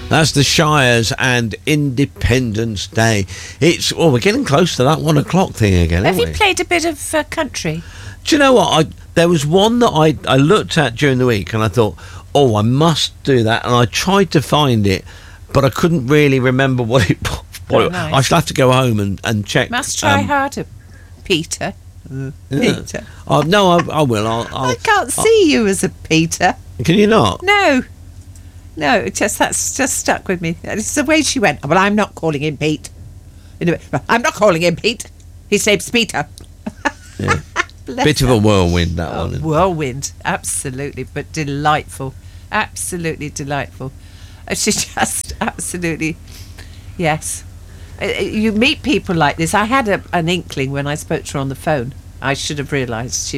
That's the Shires and Independence Day. We're getting close to that 1 o'clock thing again, Have aren't you we? played a bit of country? Do you know what? There was one that I looked at during the week and I thought, I must do that. And I tried to find it, but I couldn't really remember what it was. Nice. I shall have to go home and check. Must try harder, Peter. Yeah. Peter. No, I will. I can't see you as a Peter. Can you not? No, that's just stuck with me. It's the way she went. Well, I'm not calling him Pete. I'm not calling him Pete. His name's Peter. Yeah. Bless Bit of her. a whirlwind, that one. isn't it? Whirlwind, absolutely, but delightful. Absolutely delightful. She just absolutely, yes. You meet people like this. I had an inkling when I spoke to her on the phone. I should have realised she